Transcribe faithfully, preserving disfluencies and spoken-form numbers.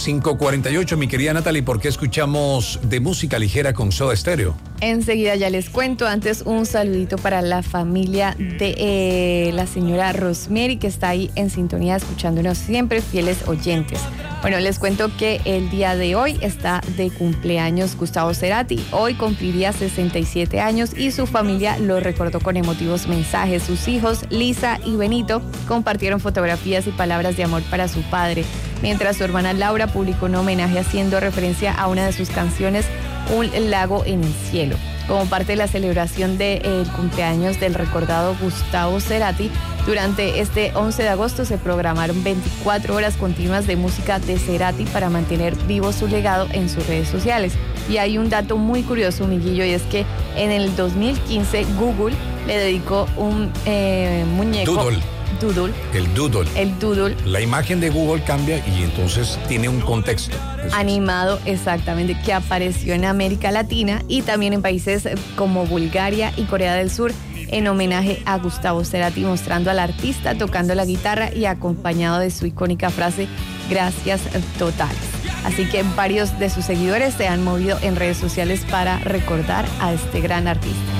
cinco cuarenta y ocho, mi querida Natalie, ¿por qué escuchamos de música ligera con Soda Stereo? Enseguida ya les cuento. Antes, un saludito para la familia de eh, la señora Rosemary, que está ahí en sintonía escuchándonos siempre, fieles oyentes. Bueno, les cuento que el día de hoy está de cumpleaños Gustavo Cerati. Hoy cumpliría sesenta y siete años y su familia lo recordó con emotivos mensajes. Sus hijos, Lisa y Benito, compartieron fotografías y palabras de amor para su padre, mientras su hermana Laura publicó un homenaje haciendo referencia a una de sus canciones, Un lago en el cielo. Como parte de la celebración del cumpleaños del recordado Gustavo Cerati, durante este once de agosto se programaron veinticuatro horas continuas de música de Cerati para mantener vivo su legado en sus redes sociales. Y hay un dato muy curioso, Miguillo, y es que en el dos mil quince Google le dedicó un eh, muñeco... Doodle. Doodle. El doodle. El doodle. La imagen de Google cambia y entonces tiene un contexto. Eso Animado, exactamente, que apareció en América Latina y también en países como Bulgaria y Corea del Sur, en homenaje a Gustavo Cerati, mostrando al artista tocando la guitarra y acompañado de su icónica frase, gracias totales. Así que varios de sus seguidores se han movido en redes sociales para recordar a este gran artista.